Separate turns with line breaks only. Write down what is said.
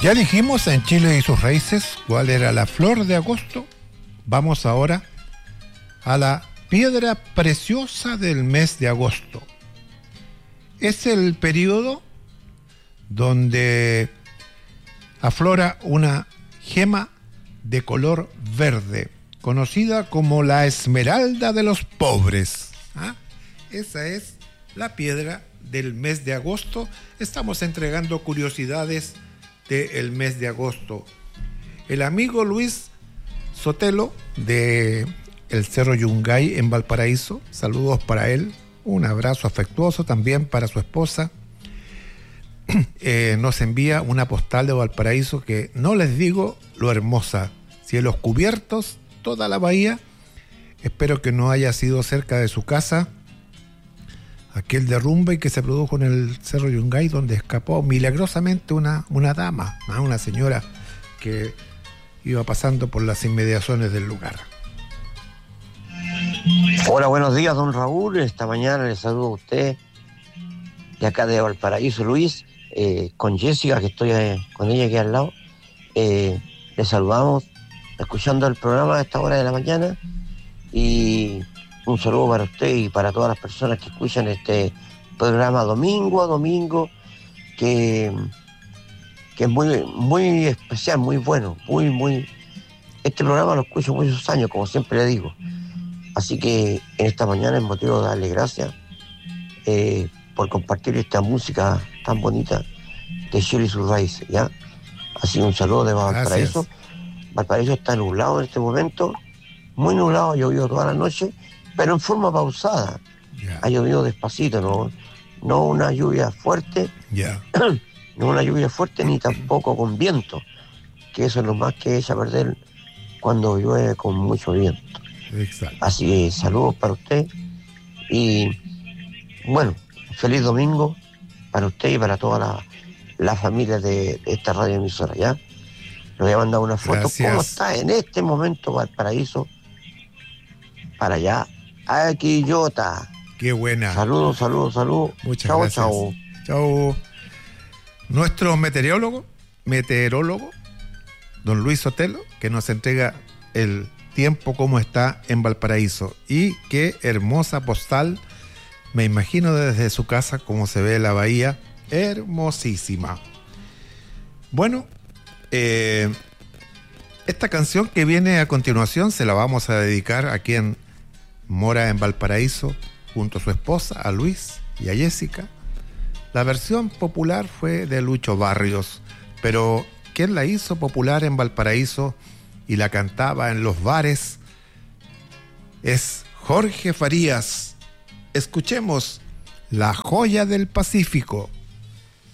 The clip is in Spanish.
Ya dijimos en Chile y sus raíces cuál era la flor de agosto. Vamos ahora a la piedra preciosa del mes de agosto. Es el periodo donde aflora una gema de color verde, conocida como la esmeralda de los pobres. ¿Ah? Esa es la piedra del mes de agosto. Estamos entregando curiosidades del mes de agosto. El amigo Luis Sotelo de el Cerro Yungay en Valparaíso, saludos para él, un abrazo afectuoso también para su esposa. Nos envía una postal de Valparaíso que no les digo lo hermosa, cielos cubiertos, toda la bahía. Espero que no haya sido cerca de su casa aquel derrumbe que se produjo en el Cerro Yungay, donde escapó milagrosamente una dama, una señora que iba pasando por las inmediaciones del lugar.
Hola, buenos días, don Raúl. Esta mañana le saludo a usted de acá de Valparaíso, Luis, con Jessica, que estoy con ella aquí al lado. Le saludamos escuchando el programa a esta hora de la mañana y un saludo para usted y para todas las personas que escuchan este programa domingo a domingo, que es muy especial, muy bueno, muy. Este programa lo escucho muchos años, como siempre le digo. Así que en esta mañana es motivo de darle gracias por compartir esta música tan bonita de Chile y sus raíces, ¿ya? Así que un saludo de Valparaíso. Gracias. Valparaíso está nublado en este momento, muy nublado, ha llovido toda la noche, pero en forma pausada. Yeah. Ha llovido despacito, no una lluvia fuerte,
yeah.
No una lluvia fuerte ni tampoco con viento, que eso es lo más que echa a perder cuando llueve con mucho viento.
Exacto.
Así que saludos para usted y bueno, feliz domingo para usted y para toda la familia de esta radioemisora, ¿ya? Le voy a mandar una foto.
Gracias.
¿Cómo está en este momento Valparaíso? Para allá, a Quillota.
Qué buena.
Saludos.
Muchas
chau,
gracias.
Chau.
Chau. Nuestro meteorólogo, don Luis Sotelo, que nos entrega el tiempo como está en Valparaíso. Y qué hermosa postal, me imagino desde su casa cómo se ve la bahía, hermosísima. Bueno, esta canción que viene a continuación se la vamos a dedicar a quien mora en Valparaíso junto a su esposa, a Luis y a Jessica. La versión popular fue de Lucho Barrios, pero quien la hizo popular en Valparaíso y la cantaba en los bares es Jorge Farías. Escuchemos La Joya del Pacífico.